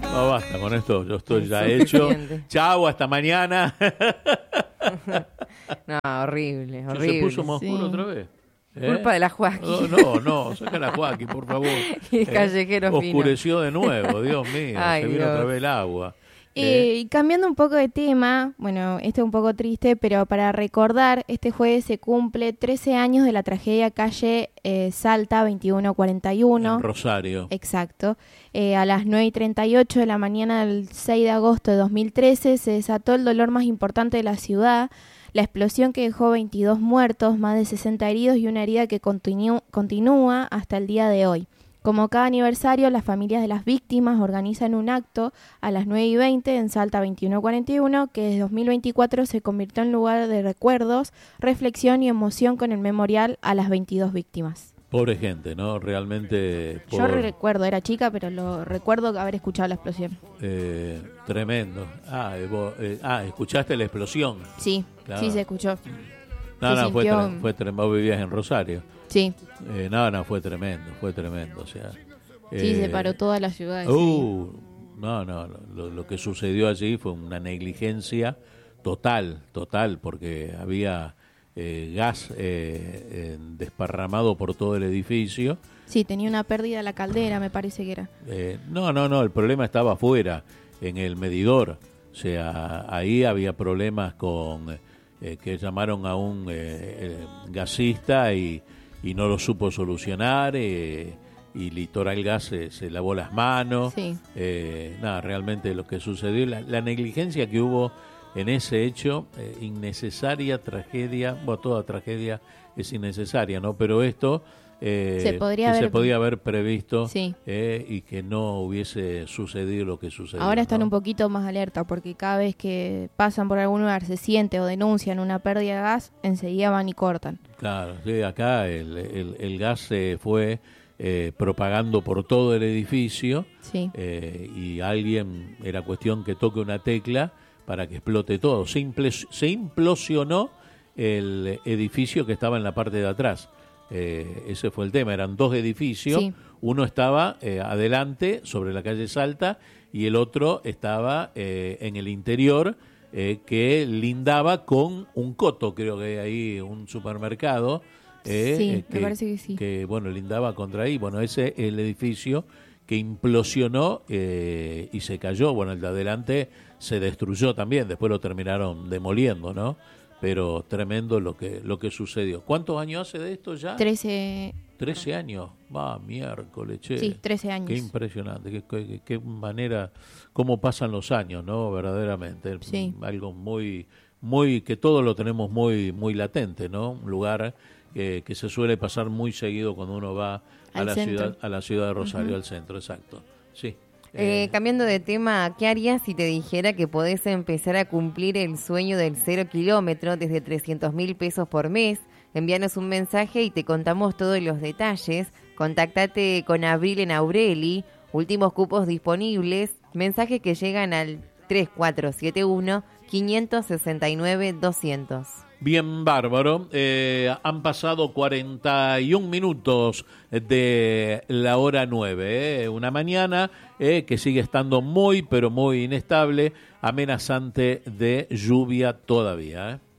No, basta con esto, yo estoy ya hecho. Chau, hasta mañana. No, horrible, Se horrible. puso más oscuro otra vez. Culpa de la Joaquín. No, saca la Joaquín, por favor. Y callejero fino. Oscureció de nuevo, Dios mío. Ay, se vino Dios. otra vez el agua. Y cambiando un poco de tema, bueno, esto es un poco triste, pero para recordar, este jueves se cumple 13 años de la tragedia calle Salta 2141. En Rosario. Exacto. A las 9:38 de la mañana del 6 de agosto de 2013 se desató el dolor más importante de la ciudad, la explosión que dejó 22 muertos, más de 60 heridos y una herida que continúa hasta el día de hoy. Como cada aniversario, las familias de las víctimas organizan un acto a las 9:20 en Salta 2141, que desde 2024 se convirtió en lugar de recuerdos, reflexión y emoción con el memorial a las 22 víctimas. Pobre gente, ¿no? Realmente... Yo recuerdo, era chica, pero lo recuerdo haber escuchado la explosión. Tremendo. ¿Escuchaste la explosión? Sí, Claro. sí se escuchó. No, fue sintió- tremendo. Vos vivías en Rosario. Sí, Fue tremendo. O sea, sí, se paró toda la ciudad. ese día. Lo que sucedió allí fue una negligencia total, porque había gas desparramado por todo el edificio. Sí, tenía una pérdida la caldera, me parece que era. El problema estaba afuera, en el medidor. O sea, ahí había problemas con que llamaron a un gasista y no lo supo solucionar. Y Litoral Gas se lavó las manos. Sí. Realmente lo que sucedió, la negligencia que hubo en ese hecho, innecesaria tragedia. Bueno, toda tragedia es innecesaria, ¿no? Pero esto Se se podía haber previsto, Sí. Y que no hubiese sucedido lo que sucedió. Ahora están ¿no? un poquito más alerta porque cada vez que pasan por algún lugar, se siente o denuncian una pérdida de gas, enseguida van y cortan. Claro, sí, acá el gas se fue propagando por todo el edificio. Sí. Y alguien, era cuestión que toque una tecla para que explote todo. Se implosionó el edificio que estaba en la parte de atrás. Ese fue el tema, eran dos edificios. Sí. Uno estaba adelante, sobre la calle Salta, y el otro estaba en el interior, que lindaba con un coto, creo que hay ahí un supermercado. Sí, me parece que sí. Que, bueno, lindaba contra ahí. Bueno, ese es el edificio que implosionó y se cayó. Bueno, el de adelante se destruyó también, después lo terminaron demoliendo, ¿no? Pero tremendo lo que sucedió. ¿Cuántos años hace de esto ya? 13 años. Va, miércoles, che. Sí, 13 años. Qué impresionante, qué manera, cómo pasan los años, ¿no? Verdaderamente. Sí. Algo muy, que todos lo tenemos muy, muy latente, ¿no? Un lugar que se suele pasar muy seguido cuando uno va Al centro. a la ciudad de Rosario, al centro, exacto. Sí. Cambiando de tema, ¿qué harías si te dijera que podés empezar a cumplir el sueño del 0 kilómetro desde 300.000 pesos por mes? Envíanos un mensaje y te contamos todos los detalles. Contáctate con Abril en Aureli, últimos cupos disponibles, mensajes que llegan al 3471-569-200. Bien, bárbaro. Han pasado 41 minutos de la hora 9. Una mañana que sigue estando muy, pero muy inestable, amenazante de lluvia todavía.